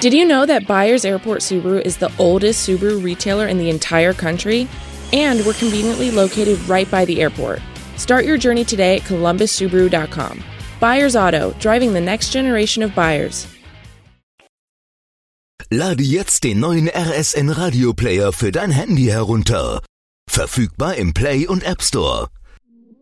Did you know that Byers Airport Subaru is the oldest Subaru retailer in the entire country? And we're conveniently located right by the airport. Start your journey today at columbussubaru.com. Byers Auto, driving the next generation of buyers. Lade jetzt den neuen RSN Radio Player für dein Handy herunter. Verfügbar im Play und App Store.